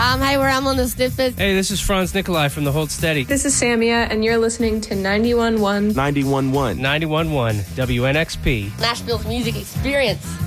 Hi, we're on the Snippet. Hey, this is Franz Nikolai from the Hold Steady. This is Samia, and you're listening to 91.1. 91.1. 91.1 WNXP. Nashville's music experience.